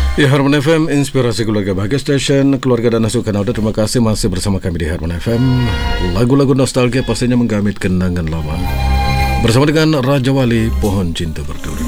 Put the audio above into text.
Ya, Harmon FM, inspirasi keluarga bahagia, stesen keluarga dan asukan anda. Terima kasih masih bersama kami di Harmon FM. Lagu-lagu nostalgia pastinya menggamit kenangan lama. Bersama dengan Raja Wali, Pohon Cinta Berduri.